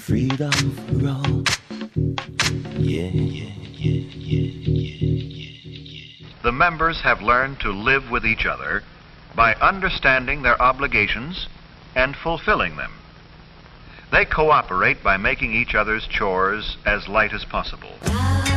freedom for all. Yeah, yeah, yeah, yeah, yeah, yeah. The members have learned to live with each other by understanding their obligations and fulfilling them. They cooperate by making each other's chores as light as possible.